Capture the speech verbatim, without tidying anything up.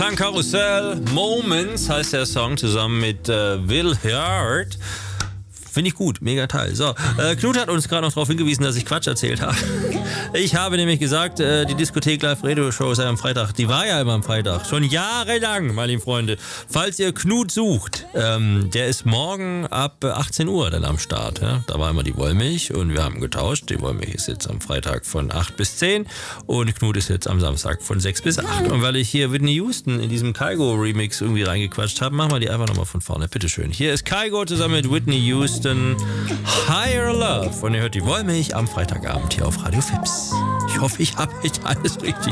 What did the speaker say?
Klangkarussell, Moments heißt der Song, zusammen mit äh, Will Hurt. Finde ich gut, mega Teil. So, äh, Knut hat uns gerade noch darauf hingewiesen, dass ich Quatsch erzählt habe. Ich habe nämlich gesagt, äh, die Diskothek Live Radio Show sei am Freitag. Die war ja immer am Freitag. Schon jahrelang, meine lieben Freunde. Falls ihr Knut sucht, ähm, der ist morgen ab achtzehn Uhr dann am Start. Ja? Da war immer die Wollmilch und wir haben getauscht. Die Wollmilch ist jetzt am Freitag von acht bis zehn und Knut ist jetzt am Samstag von sechs bis acht. Und weil ich hier Whitney Houston in diesem Kygo-Remix irgendwie reingequatscht habe, machen wir die einfach nochmal von vorne. Bitteschön. Hier ist Kygo zusammen mit Whitney Houston. Higher Love. Und ihr hört die Wollmilch am Freitagabend hier auf Radio Fips. Ich hoffe, ich habe echt alles richtig